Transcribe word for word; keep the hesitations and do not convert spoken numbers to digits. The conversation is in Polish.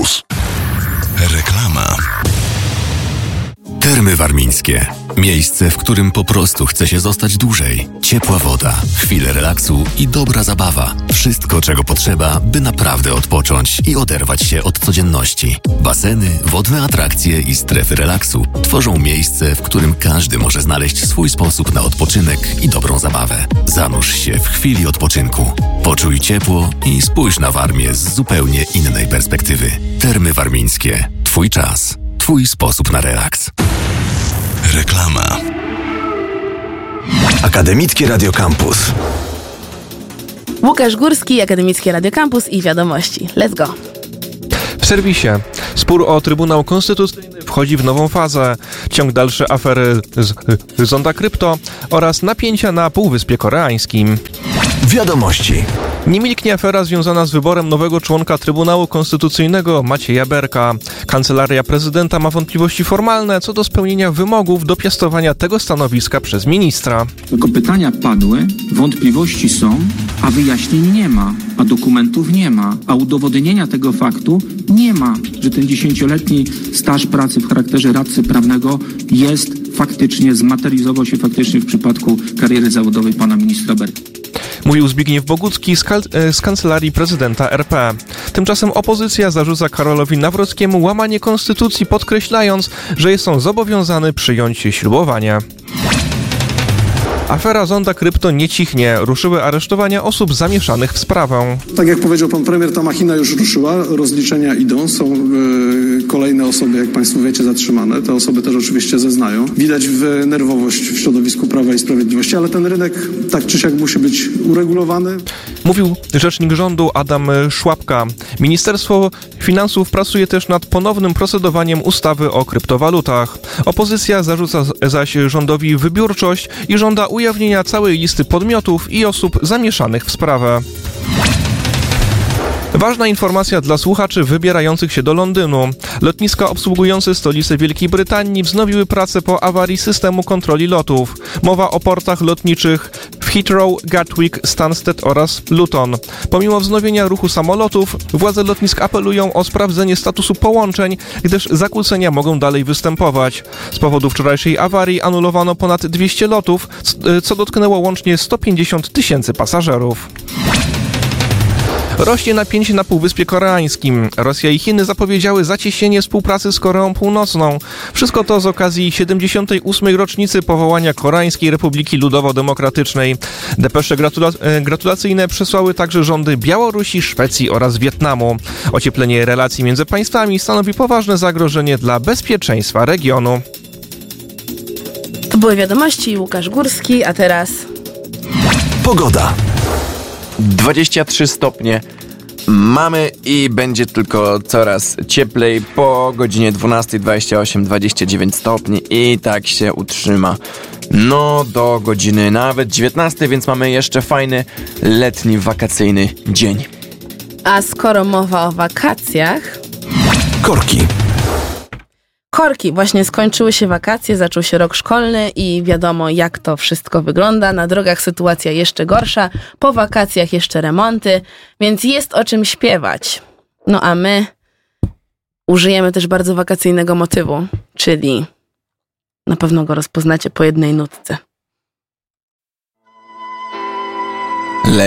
Campus. Reklama. Termy Warmińskie. Miejsce, w którym po prostu chce się zostać dłużej. Ciepła woda, chwile relaksu i dobra zabawa. Wszystko, czego potrzeba, by naprawdę odpocząć i oderwać się od codzienności. Baseny, wodne atrakcje i strefy relaksu tworzą miejsce, w którym każdy może znaleźć swój sposób na odpoczynek i dobrą zabawę. Zanurz się w chwili odpoczynku. Poczuj ciepło i spójrz na Warmię z zupełnie innej perspektywy. Termy Warmińskie. Twój czas. Twój sposób na relaks. Reklama. Akademickie Radio Campus. Łukasz Górski, Akademickie Radio Campus i wiadomości. Let's go! W serwisie. Spór o Trybunał Konstytucyjny wchodzi w nową fazę. Ciąg dalszy afery z, z Zonda Krypto oraz napięcia na Półwyspie Koreańskim. Wiadomości. Nie milknie afera związana z wyborem nowego członka Trybunału Konstytucyjnego Macieja Berka. Kancelaria prezydenta ma wątpliwości formalne co do spełnienia wymogów do piastowania tego stanowiska przez ministra. Tylko pytania padły, wątpliwości są, a wyjaśnień nie ma, a dokumentów nie ma, a udowodnienia tego faktu nie ma, że ten dziesięcioletni staż pracy w charakterze radcy prawnego jest faktycznie, zmaterializował się faktycznie w przypadku kariery zawodowej pana ministra Berka. Mówił Zbigniew Bogucki z, kal- z Kancelarii Prezydenta R P. Tymczasem opozycja zarzuca Karolowi Nawrockiemu łamanie konstytucji, podkreślając, że jest on zobowiązany przyjąć ślubowanie. Afera Zonda Krypto nie cichnie. Ruszyły aresztowania osób zamieszanych w sprawę. Tak jak powiedział pan premier, ta machina już ruszyła, rozliczenia idą, są yy, kolejne osoby, jak państwo wiecie, zatrzymane. Te osoby też oczywiście zeznają. Widać w nerwowość w środowisku Prawa i Sprawiedliwości, ale ten rynek tak czy siak musi być uregulowany. Mówił rzecznik rządu Adam Szłapka. Ministerstwo Finansów pracuje też nad ponownym procedowaniem ustawy o kryptowalutach. Opozycja zarzuca zaś rządowi wybiórczość i żąda ujawnienia całej listy podmiotów i osób zamieszanych w sprawę. Ważna informacja dla słuchaczy wybierających się do Londynu. Lotniska obsługujące stolicę Wielkiej Brytanii wznowiły pracę po awarii systemu kontroli lotów. Mowa o portach lotniczych w Heathrow, Gatwick, Stansted oraz Luton. Pomimo wznowienia ruchu samolotów, władze lotnisk apelują o sprawdzenie statusu połączeń, gdyż zakłócenia mogą dalej występować. Z powodu wczorajszej awarii anulowano ponad dwieście lotów, co dotknęło łącznie sto pięćdziesiąt tysięcy pasażerów. Rośnie napięcie na Półwyspie Koreańskim. Rosja i Chiny zapowiedziały zacieśnienie współpracy z Koreą Północną. Wszystko to z okazji siedemdziesiątej ósmej rocznicy powołania Koreańskiej Republiki Ludowo-Demokratycznej. Depesze gratula- gratulacyjne przesłały także rządy Białorusi, Szwecji oraz Wietnamu. Ocieplenie relacji między państwami stanowi poważne zagrożenie dla bezpieczeństwa regionu. To były wiadomości. Łukasz Górski, a teraz Pogoda. dwadzieścia trzy stopnie mamy i będzie tylko coraz cieplej. Po godzinie dwunastej dwadzieścia osiem dwadzieścia dziewięć stopni i tak się utrzyma. No do godziny nawet dziewiętnastej, więc mamy jeszcze fajny, letni, wakacyjny dzień. A skoro mowa o wakacjach... Korki. Korki. Właśnie skończyły się wakacje, zaczął się rok szkolny i wiadomo, jak to wszystko wygląda. Na drogach sytuacja jeszcze gorsza, po wakacjach jeszcze remonty, więc jest o czym śpiewać. No a my użyjemy też bardzo wakacyjnego motywu, czyli na pewno go rozpoznacie po jednej nutce.